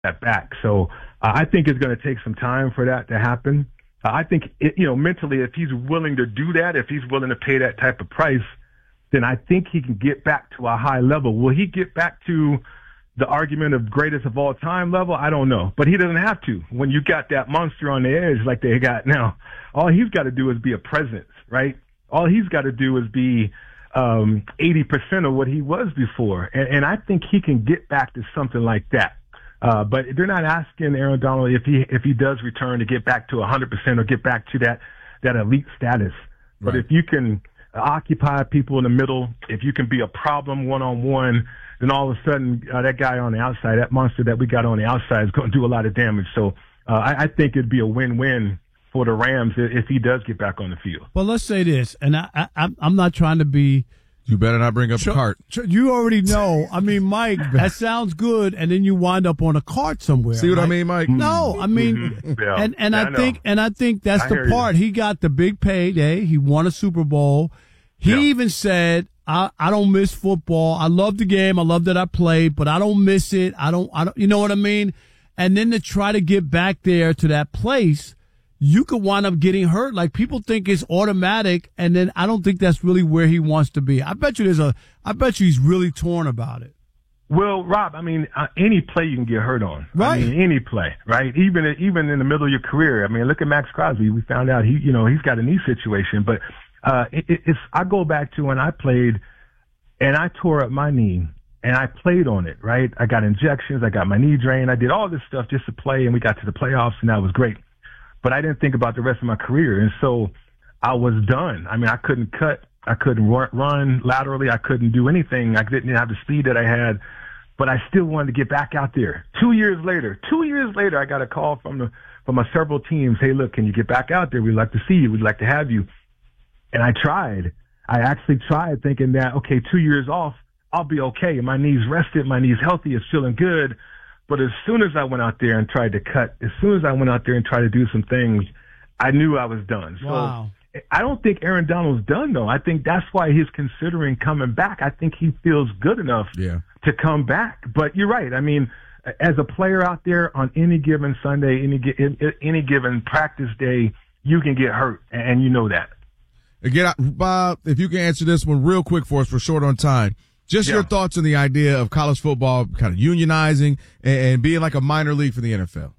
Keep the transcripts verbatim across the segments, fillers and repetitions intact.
that back. So uh, I think it's going to take some time for that to happen. Uh, I think, it, you know, mentally, if he's willing to do that, if he's willing to pay that type of price, then I think he can get back to a high level. Will he get back to the argument of greatest of all time level? I don't know, but he doesn't have to. When you got that monster on the edge like they got now, all he's got to do is be a presence, right? All he's got to do is be um, eighty percent of what he was before. And, and I think he can get back to something like that. Uh, but they're not asking Aaron Donald if he, if he does return to get back to one hundred percent or get back to that, that elite status. But right. if you can occupy people in the middle, if you can be a problem one-on-one, then all of a sudden uh, that guy on the outside, that monster that we got on the outside is going to do a lot of damage. So uh, I, I think it'd be a win-win for the Rams if he does get back on the field. Well, let's say this, and I, I, I'm not trying to be – you better not bring up Ch- a cart. Ch- you already know. I mean, Mike, that sounds good, and then you wind up on a cart somewhere. See what Mike? I mean, Mike? No, I mean, yeah. and and yeah, I, I think and I think that's I the part. You. He got the big payday. He won a Super Bowl. He yeah. even said, I, "I don't miss football. I love the game. I love that I played, but I don't miss it. I don't. I don't. You know what I mean?" And then to try to get back there to that place, you could wind up getting hurt. Like, people think it's automatic, and then I don't think that's really where he wants to be. I bet you there's a, I bet you he's really torn about it. Well, Rob, I mean, uh, any play you can get hurt on. Right. I mean, any play, right? Even, even in the middle of your career. I mean, look at Max Crosby. We found out he, you know, he's got a knee situation, but, uh, it, it's, I go back to when I played and I tore up my knee and I played on it, right? I got injections. I got my knee drained. I did all this stuff just to play, and we got to the playoffs, and that was great. But I didn't think about the rest of my career. And so I was done. I mean, I couldn't cut. I couldn't run laterally. I couldn't do anything. I didn't have the speed that I had, but I still wanted to get back out there. Two years later, two years later, I got a call from the, from a several teams. Hey, look, can you get back out there? We'd like to see you. We'd like to have you. And I tried. I actually tried thinking that, okay, two years off, I'll be okay. My knee's rested. My knee's healthy. It's feeling good. But as soon as I went out there and tried to cut, as soon as I went out there and tried to do some things, I knew I was done. So wow. I don't think Aaron Donald's done, though. I think that's why he's considering coming back. I think he feels good enough yeah. to come back. But you're right. I mean, as a player out there on any given Sunday, any any given practice day, you can get hurt, and you know that. Again, Bob, if you can answer this one real quick for us, we're short on time. Just yeah. your thoughts on the idea of college football kind of unionizing and, and being like a minor league for the N F L.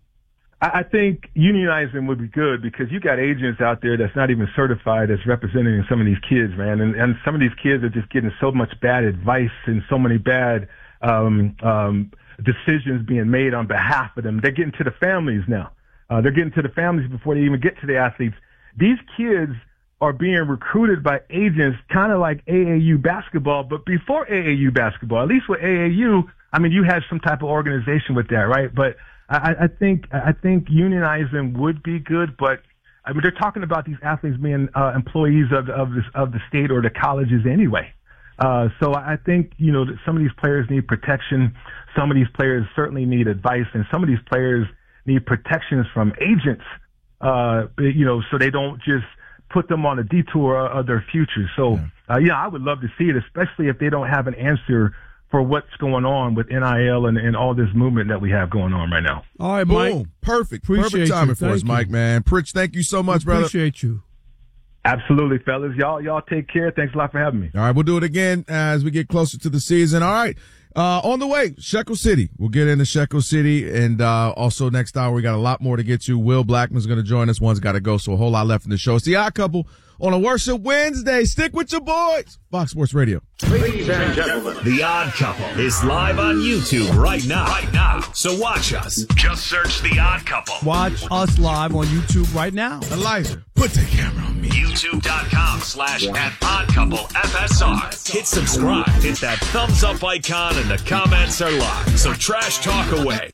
I think unionizing would be good because you got agents out there that's not even certified that's representing some of these kids, man. And, and some of these kids are just getting so much bad advice and so many bad um, um, decisions being made on behalf of them. They're getting to the families now. Uh, they're getting to the families before they even get to the athletes. These kids are being recruited by agents kind of like A A U basketball, but before A A U basketball. At least with A A U, I mean, you had some type of organization with that, right? But I, I think I think unionizing would be good, but I mean, they're talking about these athletes being uh, employees of of, this, of the state or the colleges anyway. Uh, so I think, you know, that some of these players need protection. Some of these players certainly need advice, and some of these players need protections from agents, uh, you know, so they don't just put them on a detour of their future. So, yeah. Uh, yeah, I would love to see it, especially if they don't have an answer for what's going on with N I L and, and all this movement that we have going on right now. All right, Boom. Mike. Perfect. Appreciate Perfect timing you. for us, Thank Mike, you. man. Pritch, thank you so much, brother. Appreciate you. Absolutely, fellas. Y'all, y'all take care. Thanks a lot for having me. All right, we'll do it again as we get closer to the season. All right. Uh, on the way, Shekel City. We'll get into Shekel City. And, uh, also next hour, we got a lot more to get to. Will Blackman's going to join us. One's got to go. So a whole lot left in the show. It's the Odd Couple on a Worship Wednesday. Stick with your boys. Fox Sports Radio. Ladies and gentlemen, The Odd Couple is live on YouTube right now. Right now. So watch us. Just search The Odd Couple. Watch us live on YouTube right now. Elijah, put the camera on me. YouTube.com slash at Odd Couple F S R. Hit subscribe. Hit that thumbs up icon and the comments are live. So trash talk away.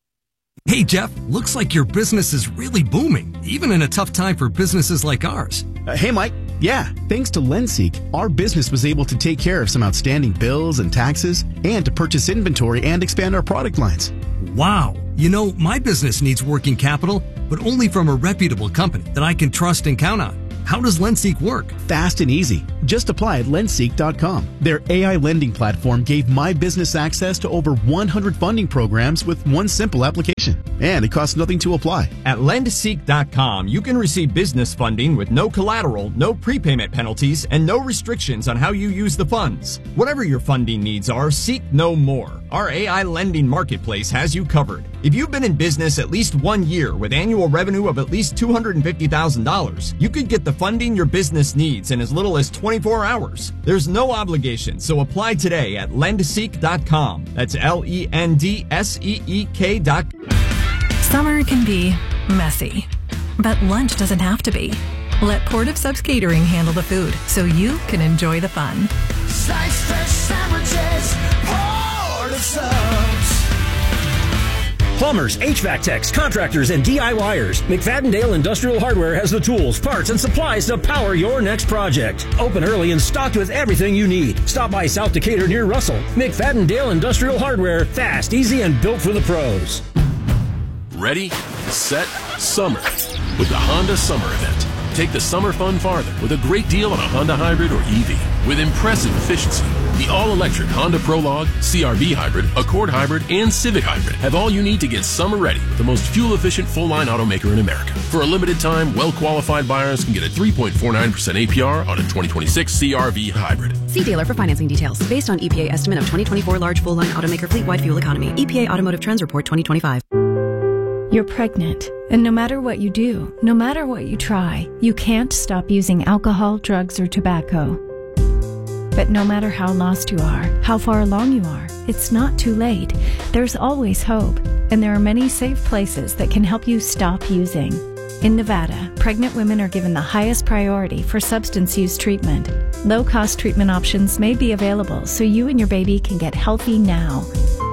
Hey, Jeff, looks like your business is really booming, even in a tough time for businesses like ours. Uh, hey, Mike. Yeah, thanks to LendSeek, our business was able to take care of some outstanding bills and taxes and to purchase inventory and expand our product lines. Wow. You know, my business needs working capital, but only from a reputable company that I can trust and count on. How does LendSeek work? Fast and easy. Just apply at lendseek dot com. Their A I lending platform gave my business access to over one hundred funding programs with one simple application. And it costs nothing to apply. At lendseek dot com, you can receive business funding with no collateral, no prepayment penalties, and no restrictions on how you use the funds. Whatever your funding needs are, seek no more. Our A I lending marketplace has you covered. If you've been in business at least one year with annual revenue of at least two hundred fifty thousand dollars, you could get the funding your business needs in as little as twenty-four hours. There's no obligation, so apply today at lendseek dot com. That's L E N D S E E K dot com. Summer can be messy, but lunch doesn't have to be. Let Port of Subs Catering handle the food so you can enjoy the fun. Slice fresh sandwiches, Port of Subs. Plumbers, H V A C techs, contractors, and DIYers. McFadden-Dale Industrial Hardware has the tools, parts, and supplies to power your next project. Open early and stocked with everything you need. Stop by South Decatur near Russell. McFadden-Dale Industrial Hardware. Fast, easy, and built for the pros. Ready, set, summer with the Honda Summer Event. Take the summer fun farther with a great deal on a Honda Hybrid or E V with impressive efficiency. The all-electric Honda Prologue, C R V Hybrid, Accord Hybrid, and Civic Hybrid have all you need to get summer ready with the most fuel-efficient full-line automaker in America. For a limited time, well-qualified buyers can get a three point four nine percent A P R on a twenty twenty-six C R V Hybrid. See dealer for financing details. Based on E P A estimate of twenty twenty-four large full-line automaker fleet-wide fuel economy. E P A Automotive Trends Report twenty twenty-five. You're pregnant, and no matter what you do, no matter what you try, you can't stop using alcohol, drugs, or tobacco. But no matter how lost you are, how far along you are, it's not too late. There's always hope, and there are many safe places that can help you stop using. In Nevada, pregnant women are given the highest priority for substance use treatment. Low-cost treatment options may be available so you and your baby can get healthy now.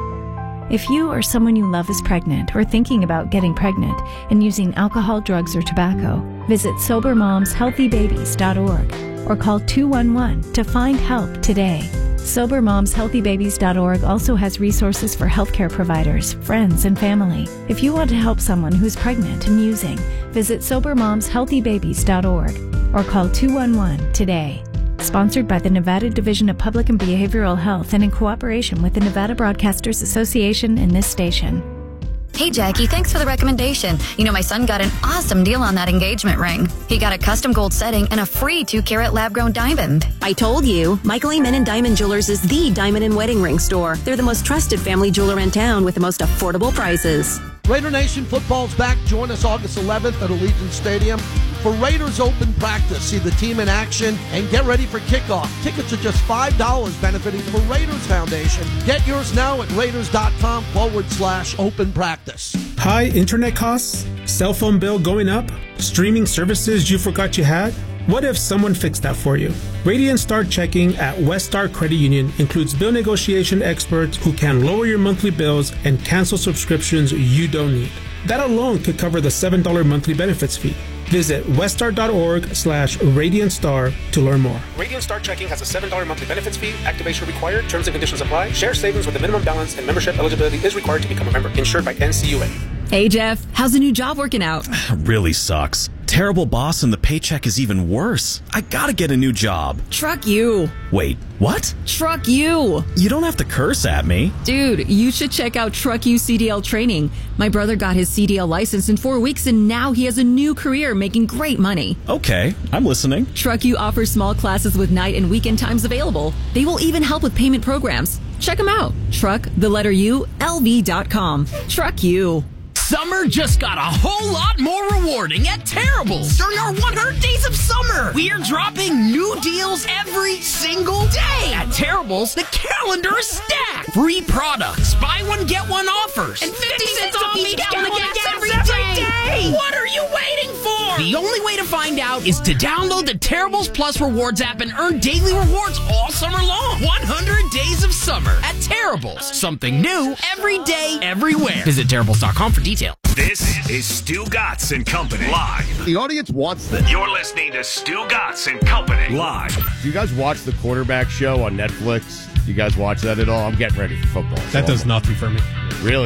If you or someone you love is pregnant or thinking about getting pregnant and using alcohol, drugs, or tobacco, visit sober moms healthy babies dot org or call two one one to find help today. sober moms healthy babies dot org also has resources for healthcare providers, friends, and family. If you want to help someone who's pregnant and using, visit sober moms healthy babies dot org or call two one one today. Sponsored by the Nevada Division of Public and Behavioral Health and in cooperation with the Nevada Broadcasters Association and this station. Hey, Jackie, thanks for the recommendation. You know, my son got an awesome deal on that engagement ring. He got a custom gold setting and a free two-carat lab-grown diamond. I told you, Michael Amen Diamond Jewelers is the diamond and wedding ring store. They're the most trusted family jeweler in town with the most affordable prices. Raider Nation football's back. Join us August eleventh at Allegiant Stadium for Raiders Open Practice. See the team in action and get ready for kickoff. Tickets are just five dollars, benefiting the Raiders Foundation. Get yours now at raiders.com forward slash open practice. High internet costs? Cell phone bill going up? Streaming services you forgot you had? What if someone fixed that for you? Radiant Star Checking at West Star Credit Union includes bill negotiation experts who can lower your monthly bills and cancel subscriptions you don't need. That alone could cover the seven dollars monthly benefits fee. Visit weststar.org slash Radiant Star to learn more. Radiant Star Checking has a seven dollars monthly benefits fee. Activation required. Terms and conditions apply. Share savings with a minimum balance and membership eligibility is required to become a member. Insured by N C U A. Hey, Jeff, how's the new job working out? Really sucks. Terrible boss and the paycheck is even worse. I gotta get a new job. Truck you. Wait, what? Truck you. You don't have to curse at me. Dude, you should check out Truck You C D L training. My brother got his C D L license in four weeks and now he has a new career making great money. Okay, I'm listening. Truck You offers small classes with night and weekend times available. They will even help with payment programs. Check them out. Truck, the letter U, L V dot com. Truck You. Summer just got a whole lot more rewarding at Terrible's during our one hundred days of summer. We are dropping new deals every single day. At Terrible's, the calendar is stacked. Free products, buy one, get one offers, and fifty cents off each gallon of gas every day. What are you waiting for? The only way to find out is to download the Terrible's Plus Rewards app and earn daily rewards all summer long. one hundred days of summer at Terrible's. Something new every day, everywhere. Visit Terrible's dot com for details. This is Stu Gatz and Company live. The audience wants this. You're listening to Stu Gatz and Company live. Do you guys watch the Quarterback Show on Netflix? Do you guys watch that at all? I'm getting ready for football. That so does nothing for me. Really?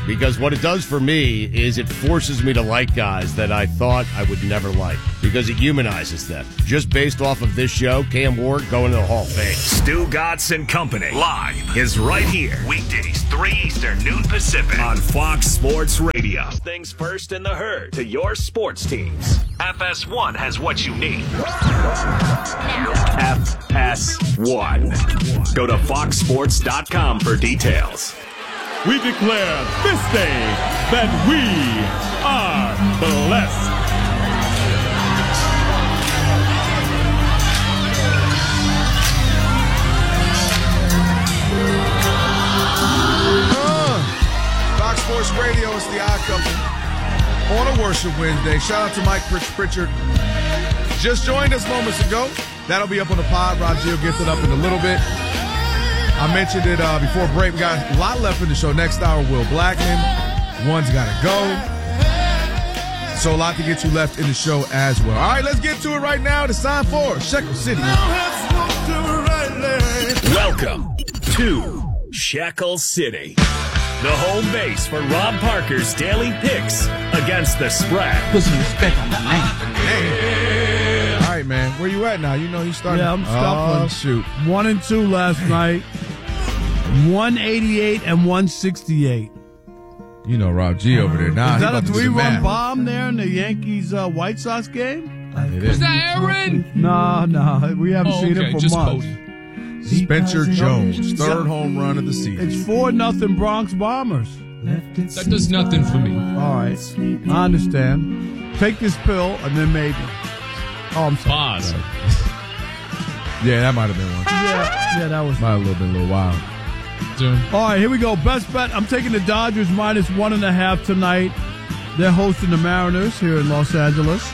because what it does for me is it forces me to like guys that I thought I would never like because it humanizes them. Just based off of this show, Cam Ward going to the Hall of Fame. Stu Gatz and Company live is right here. Weekdays, three Eastern, noon Pacific on Fox Sports Radio. Things first in the herd to your sports teams. F S one has what you need. F S one. Go to fox sports dot com for details. We declare this day that we are blessed. Uh, Fox Sports Radio is the Odd Couple on a Worship Wednesday. Shout out to Mike Pritchard. Just joined us moments ago. That'll be up on the pod. Roger will get it up in a little bit. I mentioned it uh, before break. We got a lot left in the show. Next hour, Will Blackman. One's got to go. So a lot to get to left in the show as well. All right, let's get to it right now. It's time for Shekel City. Welcome to Shekel City, the home base for Rob Parker's daily picks against the spread. Put some respect on that name. Hey. All right, man. Where you at now? You know you started. Yeah, I'm stuffing. Oh, shoot. One and two last night. one eighty-eight and one sixty-eight. You know Rob G over there. Nah, Is that a about to do the three-run math. bomb there in the Yankees uh, White Sox game? It Is is. that Aaron? No, no, we haven't Oh, seen okay, it for just months. Cody. Spencer Jones, third home run of the season. It's four nothing Bronx Bombers. That does nothing for me. All right, I understand. Take this pill and then maybe. Oh, I'm sorry. Pause. Yeah, that might have been one. Yeah, yeah, that was. Might have been a little wild. Zoom. All right, here we go. Best bet. I'm taking the Dodgers minus one and a half tonight. They're hosting the Mariners here in Los Angeles.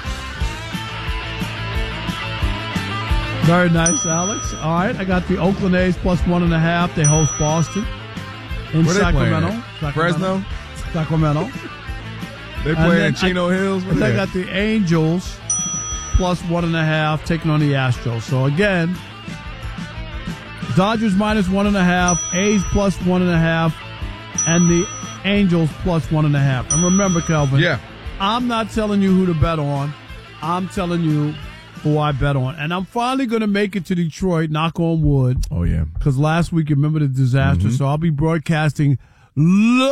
Very nice, Alex. All right, I got the Oakland A's plus one and a half. They host Boston in Where they Sacramento. playing at? Sacramento. Fresno? Sacramento. They And playing then in Chino I, Hills? Where And I they got at? the Angels plus one and a half taking on the Astros. So again, Dodgers minus one and a half, A's plus one and a half, and the Angels plus one and a half. And remember, Kelvin, Yeah. I'm not telling you who to bet on. I'm telling you who I bet on. And I'm finally going to make it to Detroit, knock on wood. Oh, yeah. Because last week, remember the disaster. Mhm. So I'll be broadcasting live.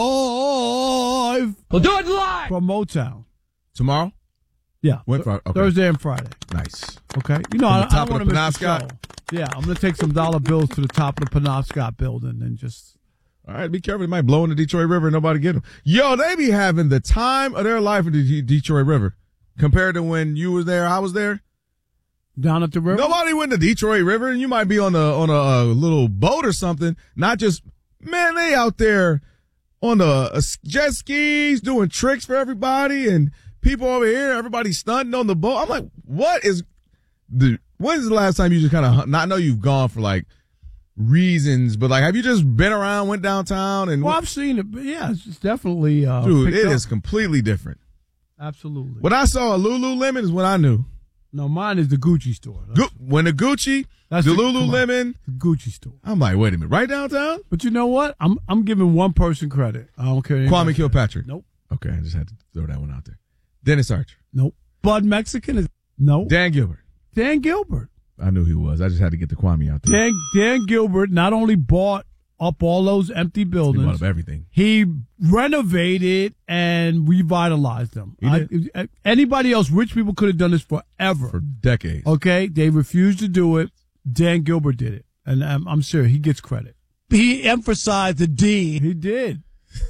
We'll do it live. From Motown. Tomorrow? Yeah. When Friday? Okay. Thursday and Friday. Nice. Okay. You know, From I, the top I of don't the want to miss the Penobscot? show. Yeah, I'm going to take some dollar bills to the top of the Penobscot building and just. All right, be careful. They might blow in the Detroit River and nobody get them. Yo, they be having the time of their life in the De- Detroit River compared to when you was there, I was there. Down at the river? Nobody went to Detroit River, and you might be on a on a, uh little boat or something. Not just, man, they out there on the uh, jet skis doing tricks for everybody, and people over here, everybody stunting on the boat. I'm like, what is the? When is the last time you just kind of? Not know you've gone for like reasons, but like, have you just been around, went downtown, and Well, I've seen it, but yeah, it's definitely. Uh, dude, picked it up. is completely different. Absolutely. When I saw a Lululemon is when I knew. No, mine is the Gucci store. Gu- when the Gucci, That's the the- come on. Lululemon, The Gucci store. I'm like, wait a minute, right downtown? But you know what? I'm I'm giving one person credit. I don't care. Kwame anybody. Kilpatrick. Nope. Okay, I just had to throw that one out there. Dennis Archer. Nope. Bud Mexican is no. Dan Gilbert. Dan Gilbert. I knew he was. I just had to get the Kwame out there. Dan Dan Gilbert not only bought up all those empty He buildings, bought up everything. he renovated and revitalized them. He did. I, anybody else, rich people could have done this forever. For decades. Okay, they refused to do it. Dan Gilbert did it, and I'm, I'm sure he gets credit. He emphasized the D. He did.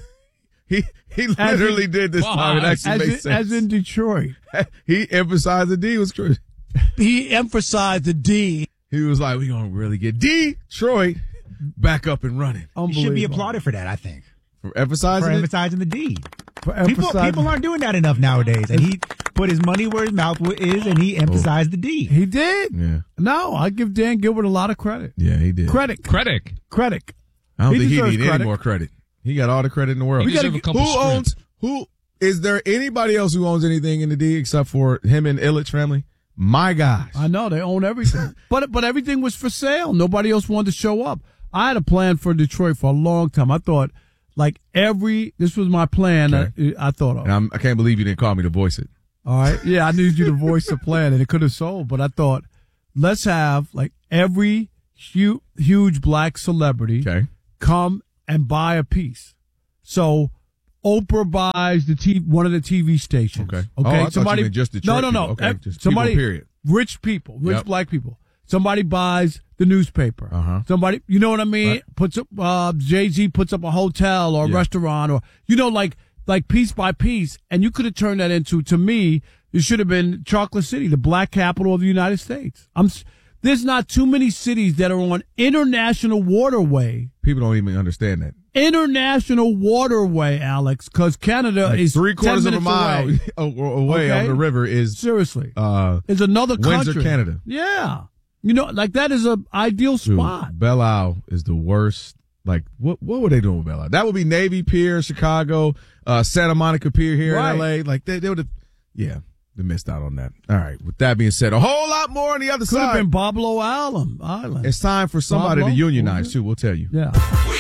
He he literally in- did this time. It actually as makes in, sense. As in Detroit. He emphasized the D was true. He emphasized the D. He was like, we're going to really get Detroit back up and running. He should be applauded for that, I think. For emphasizing For it? emphasizing the D. For People, emphasizing- people aren't doing that enough nowadays. And he put his money where his mouth is, and he emphasized the D. He did. Yeah. No, I give Dan Gilbert a lot of credit. Yeah, he did. Credit. Credit. Credit. I don't He think he deserves need any credit. more credit. He got all the credit in the world. He deserve a couple who strips. owns, who, is there anybody else who owns anything in the D except for him and Illich family? My gosh. I know they own everything, but but everything was for sale. Nobody else wanted to show up. I had a plan for Detroit for a long time. I thought like every, this was my plan Okay. I, I thought of. And I'm, I can't believe you didn't call me to voice it. All right. Yeah, I needed you to voice the plan, and it could have sold. But I thought, let's have like every huge, huge black celebrity okay. come and buy a piece. So Oprah buys the T, one of the T V stations. Okay. Okay. Oh, I thought somebody you meant just no, Detroit no, no. people. Okay, Ev- just somebody people, period. Rich people, rich Yep. black people. Somebody buys the newspaper. Uh-huh. Somebody, you know what I mean? Right. Puts up uh, Jay-Z puts up a hotel or a Yeah. restaurant, or you know, like like piece by piece, and you could have turned that into, to me, it should have been Chocolate City, the black capital of the United States. I'm. There's not too many cities that are on international waterway. People don't even understand that. International waterway, Alex, because Canada Like is three quarters ten of a minutes mile away. away Okay? on the river is seriously uh, is another Windsor, country. Canada. Yeah, you know, like that is an ideal Dude, spot. Belle Isle is the worst. Like, what what were they doing with Belle Isle? That would be Navy Pier, Chicago, uh, Santa Monica Pier here Right. in L A. Like, they, they would have, yeah, they missed out on that. All right. With that being said, a whole lot more on the other Could have side. been Boblo Island. Island. It's time for somebody Pablo? to unionize, too. We'll tell you. Yeah.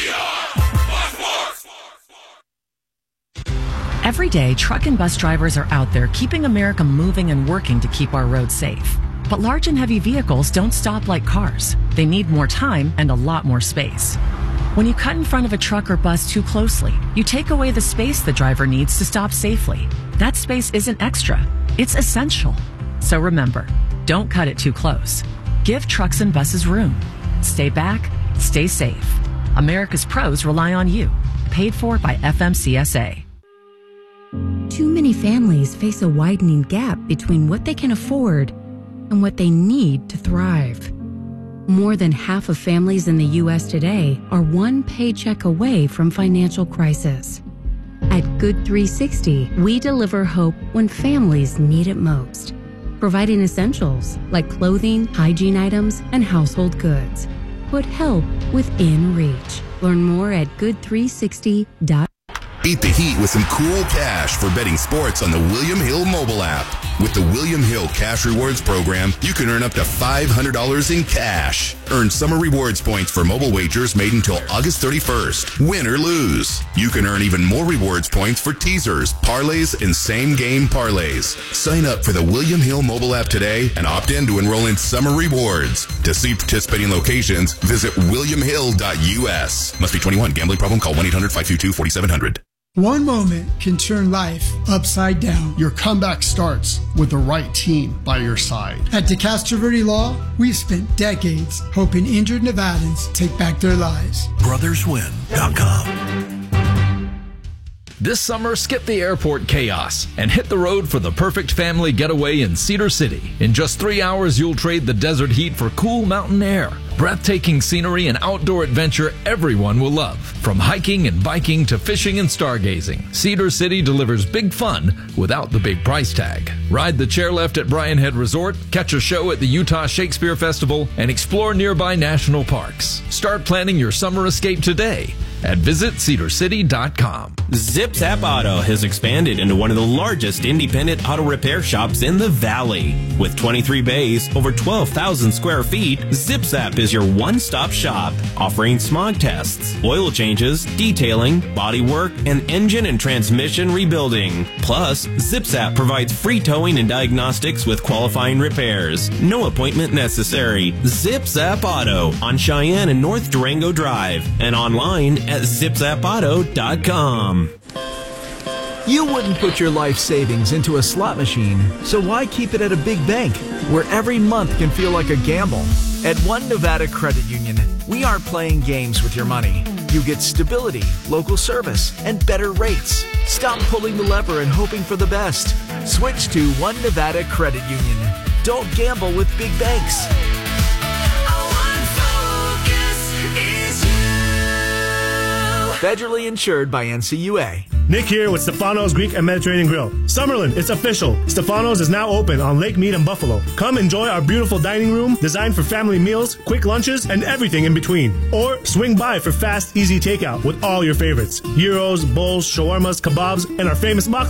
Every day, truck and bus drivers are out there keeping America moving and working to keep our roads safe. But large and heavy vehicles don't stop like cars. They need more time and a lot more space. When you cut in front of a truck or bus too closely, you take away the space the driver needs to stop safely. That space isn't extra, it's essential. So remember, don't cut it too close. Give trucks and buses room. Stay back, stay safe. America's pros rely on you. Paid for by F M C S A. Too many families face a widening gap between what they can afford and what they need to thrive. More than half of families in the U S today are one paycheck away from financial crisis. At Good three sixty, we deliver hope when families need it most, providing essentials like clothing, hygiene items, and household goods. Put help within reach. Learn more at good three sixty dot com. Beat the heat with some cool cash for betting sports on the William Hill mobile app. With the William Hill Cash Rewards program, you can earn up to five hundred dollars in cash. Earn summer rewards points for mobile wagers made until August thirty-first. Win or lose. You can earn even more rewards points for teasers, parlays, and same-game parlays. Sign up for the William Hill mobile app today and opt in to enroll in summer rewards. To see participating locations, visit william hill dot u s. Must be twenty-one. Gambling problem? Call one eight hundred five two two four seven zero zero. One moment can turn life upside down. Your comeback starts with the right team by your side. At DeCastro Verde Law, we've spent decades helping injured Nevadans take back their lives. brothers win dot com. This summer, skip the airport chaos and hit the road for the perfect family getaway in Cedar City. In just three hours, you'll trade the desert heat for cool mountain air, breathtaking scenery, and outdoor adventure everyone will love. From hiking and biking to fishing and stargazing, Cedar City delivers big fun without the big price tag. Ride the chairlift at Bryan Head Resort, catch a show at the Utah Shakespeare Festival, and explore nearby national parks. Start planning your summer escape today at visit cedar city dot com. ZipZap Auto has expanded into one of the largest independent auto repair shops in the Valley. With twenty-three bays, over twelve thousand square feet, ZipZap is your one-stop shop, offering smog tests, oil changes, detailing, body work, and engine and transmission rebuilding. Plus, ZipZap provides free towing and diagnostics with qualifying repairs. No appointment necessary. ZipZap Auto on Cheyenne and North Durango Drive and online at zip zap auto dot com. You wouldn't put your life savings into a slot machine, so why keep it at a big bank where every month can feel like a gamble? At One Nevada Credit Union, we aren't playing games with your money. You get stability, local service, and better rates. Stop pulling the lever and hoping for the best. Switch to One Nevada Credit Union. Don't gamble with big banks. Federally insured by N C U A. Nick here with Stefano's Greek and Mediterranean Grill. Summerlin, it's official. Stefano's is now open on Lake Mead and Buffalo. Come enjoy our beautiful dining room designed for family meals, quick lunches, and everything in between. Or swing by for fast, easy takeout with all your favorites. Gyros, bowls, shawarmas, kebabs, and our famous baklava.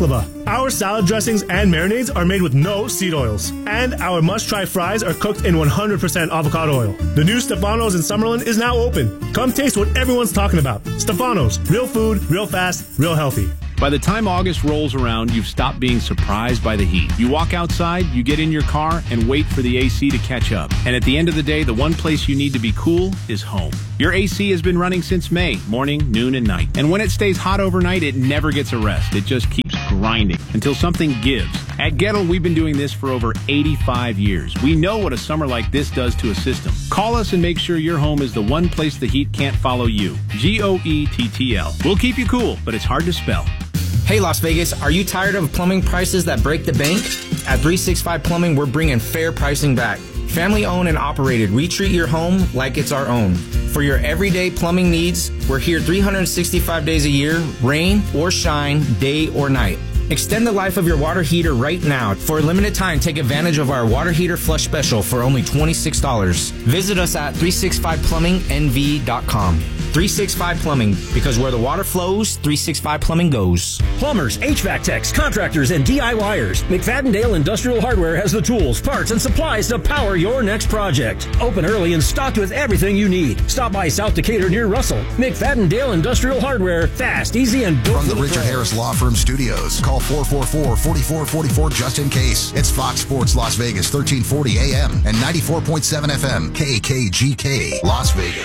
Our salad dressings and marinades are made with no seed oils. And our must-try fries are cooked in one hundred percent avocado oil. The new Stefano's in Summerlin is now open. Come taste what everyone's talking about. Stefano's, real food, real fast, real healthy. By the time August rolls around, you've stopped being surprised by the heat. You walk outside, you get in your car, and wait for the A C to catch up. And at the end of the day, the one place you need to be cool is home. Your A C has been running since May, morning, noon, and night. And when it stays hot overnight, it never gets a rest. It just keeps grinding until something gives. At Gettle, we've been doing this for over eighty-five years. We know what a summer like this does to a system. Call us and make sure your home is the one place the heat can't follow you. G O E T T L. We'll keep you cool, but it's hard to spell. Hey Las Vegas, are you tired of plumbing prices that break the bank? At three sixty-five Plumbing, we're bringing fair pricing back. Family owned and operated, we treat your home like it's our own. For your everyday plumbing needs, we're here three hundred sixty-five days a year, rain or shine, day or night. Extend the life of your water heater right now. For a limited time, take advantage of our water heater flush special for only twenty-six dollars. Visit us at three sixty-five plumbing N V dot com. three sixty-five Plumbing, because where the water flows, three sixty-five Plumbing goes. Plumbers, H V A C techs, contractors, and DIYers. McFadden-Dale Industrial Hardware has the tools, parts, and supplies to power your next project. Open early and stocked with everything you need. Stop by South Decatur near Russell. McFadden-Dale Industrial Hardware. Fast, easy, and built From the for Richard pros. Harris Law Firm Studios, call four four four, four four four four just in case. It's Fox Sports Las Vegas, thirteen forty A M and ninety-four point seven F M, K K G K, Las Vegas.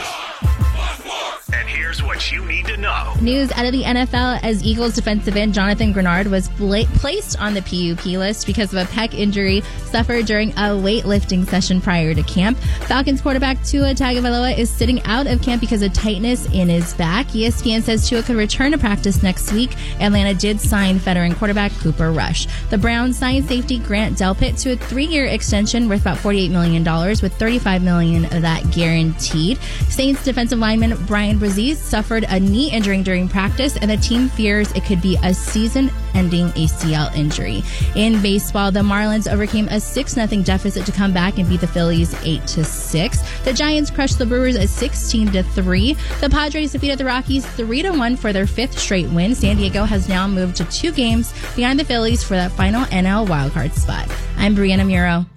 And here's what you need to know. News out of the N F L as Eagles defensive end Jonathan Grenard was bla- placed on the P U P list because of a pec injury suffered during a weightlifting session prior to camp. Falcons quarterback Tua Tagovailoa is sitting out of camp because of tightness in his back. E S P N says Tua could return to practice next week. Atlanta did sign veteran quarterback Cooper Rush. The Browns signed safety Grant Delpit to a three-year extension worth about forty-eight million dollars, with thirty-five million dollars of that guaranteed. Saints defensive lineman Brian Brzee suffered a knee injury during practice, and the team fears it could be a season-ending A C L injury. In baseball, the Marlins overcame a six nothing deficit to come back and beat the Phillies eight to six. The Giants crushed the Brewers at sixteen to three. The Padres defeated the Rockies three to one for their fifth straight win. San Diego has now moved to two games behind the Phillies for that final N L wildcard spot. I'm Brianna Muro.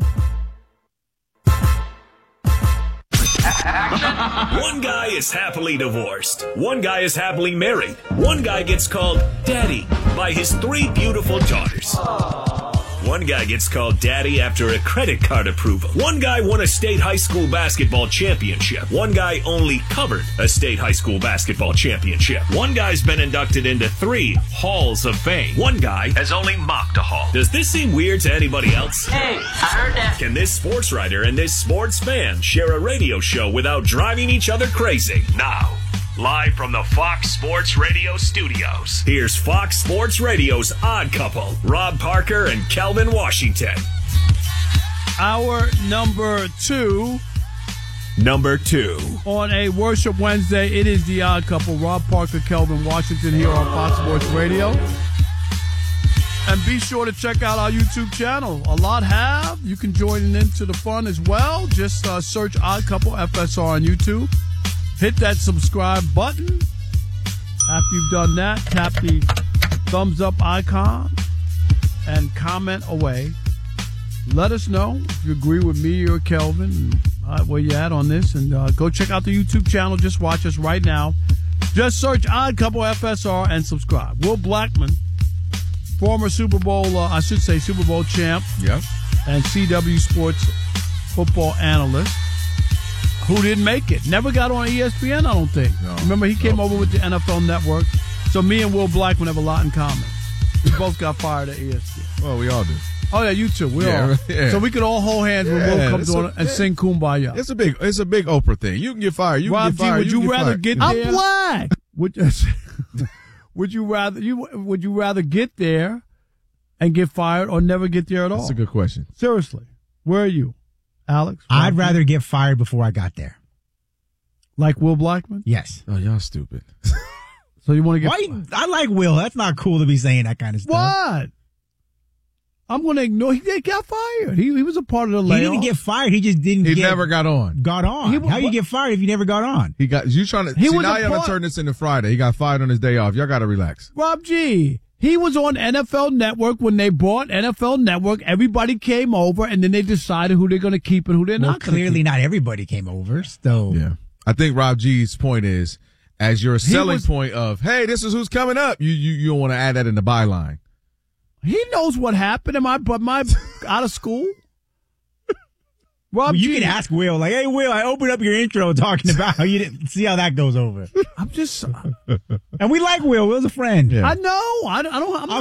One guy is happily divorced. One guy is happily married. One guy gets called daddy by his three beautiful daughters. One guy gets called daddy after a credit card approval. One guy won a state high school basketball championship. One guy only covered a state high school basketball championship. One guy's been inducted into three halls of fame. One guy has only mocked a hall. Does this seem weird to anybody else? Hey, I heard that. Can this sports writer and this sports fan share a radio show without driving each other crazy? Now, live from the Fox Sports Radio studios, here's Fox Sports Radio's Odd Couple, Rob Parker and Kelvin Washington. Our number two. Number two. On a Worship Wednesday, it is the Odd Couple, Rob Parker, Kelvin Washington here on Fox Sports Radio. And be sure to check out our YouTube channel. A lot have. You can join into the fun as well. Just uh, search Odd Couple F S R on YouTube. Hit that subscribe button. After you've done that, tap the thumbs up icon and comment away. Let us know if you agree with me or Kelvin, uh, where you at on this. And uh, go check out the YouTube channel. Just watch us right now. Just search Odd Couple F S R and subscribe. Will Blackman, former Super Bowl, uh, I should say Super Bowl champ. Yep. And C W Sports football analyst, who didn't make it. Never got on E S P N, I don't think. No, Remember, he came no. over with the N F L Network. So me and Will Blackman have a lot in common. We both got fired at E S P N. Well, we all do. Oh, yeah, you too. We yeah, all. Yeah. So we could all hold hands yeah, when Will comes on a, and sing Kumbaya. It's a big it's a big Oprah thing. You can get fired. You Rob can get fired. G, would you, you, you rather fired. get I'm there? I'm black. Would, would you rather you would you rather get there and get fired or never get there at all? That's a good question. Seriously. Where are you, Alex? Rob I'd rather get fired before I got there. Like Will Blackman? Yes. Oh, y'all stupid. So you want to get Why? Fired? I like Will. That's not cool to be saying that kind of stuff. What? I'm going to ignore. He got fired. He he was a part of the layoff. He didn't get fired. He just didn't. He get, never got on. Got on. He, How do you get fired if you never got on? He got. You trying to? He see, was now a y'all part, turn this into Friday. He got fired on his day off. Y'all got to relax. Rob G. He was on N F L Network when they bought N F L Network. Everybody came over, and then they decided who they're going to keep and who they're well, not going to keep. Clearly not everybody came over, so. Yeah. I think Rob G's point is, as your selling was, point of, hey, this is who's coming up, you you, you don't want to add that in the byline. He knows what happened. Am I, but my out of school? Well, Rob you G, can ask Will, like, hey, Will, I opened up your intro talking about how you didn't see how that goes over. I'm just. And we like Will. Will's a friend. I know. I, I don't. I'm